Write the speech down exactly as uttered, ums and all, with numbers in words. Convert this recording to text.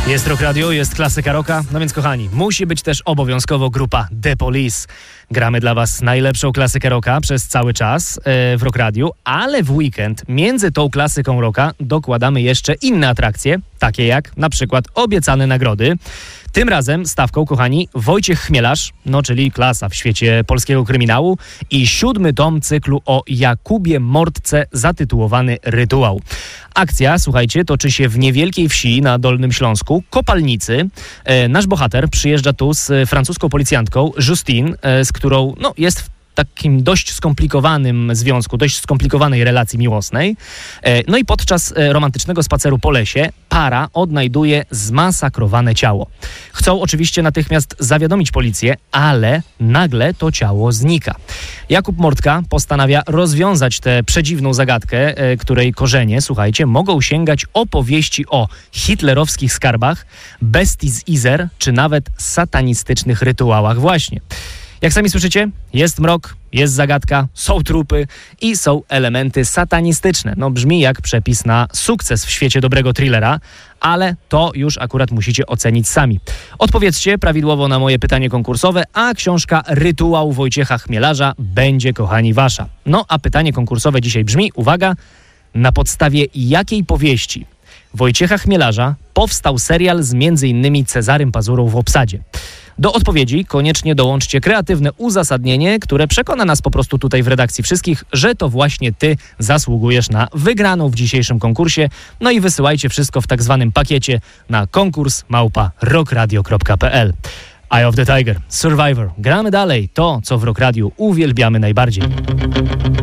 Jest Rock Radio, jest klasyka rocka, no więc kochani, musi być też obowiązkowo grupa The Police. Gramy dla was najlepszą klasykę rocka przez cały czas e, w Rock Radio, ale w weekend między tą klasyką rocka dokładamy jeszcze inne atrakcje, takie jak na przykład obiecane nagrody. Tym razem stawką, kochani, Wojciech Chmielarz, no czyli klasa w świecie polskiego kryminału i siódmy tom cyklu o Jakubie Mordce zatytułowany Rytuał. Akcja, słuchajcie, toczy się w niewielkiej wsi na Dolnym Śląsku, Kopalnicy. E, nasz bohater przyjeżdża tu z francuską policjantką Justine, e, z którą no, jest w takim dość skomplikowanym związku, dość skomplikowanej relacji miłosnej. No i podczas romantycznego spaceru po lesie para odnajduje zmasakrowane ciało. Chcą oczywiście natychmiast zawiadomić policję, ale nagle to ciało znika. Jakub Mordka postanawia rozwiązać tę przedziwną zagadkę, której korzenie, słuchajcie, mogą sięgać opowieści o hitlerowskich skarbach, bestii z Izer, czy nawet satanistycznych rytuałach właśnie. Jak sami słyszycie, jest mrok, jest zagadka, są trupy i są elementy satanistyczne. No brzmi jak przepis na sukces w świecie dobrego thrillera, ale to już akurat musicie ocenić sami. Odpowiedzcie prawidłowo na moje pytanie konkursowe, a książka Rytuał Wojciecha Chmielarza będzie, kochani, wasza. No a pytanie konkursowe dzisiaj brzmi, uwaga, na podstawie jakiej powieści Wojciecha Chmielarza powstał serial z między innymi Cezarym Pazurą w obsadzie? Do odpowiedzi koniecznie dołączcie kreatywne uzasadnienie, które przekona nas po prostu tutaj w redakcji wszystkich, że to właśnie ty zasługujesz na wygraną w dzisiejszym konkursie. No i wysyłajcie wszystko w tak zwanym pakiecie na konkurs małpa rockradio kropka p l. Eye of the Tiger, Survivor. Gramy dalej to, co w Rock Radio uwielbiamy najbardziej.